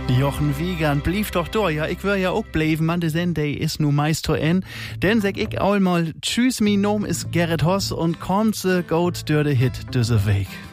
Jochen Wiegand, blieb doch da. Ja, ich will ja auch bleiben, man, de Sendey ist nu meist en. Denn sag ich einmal, tschüss, mi Nom ist Gerrit Hoss und kommt se gut durch de Hit diese Weg.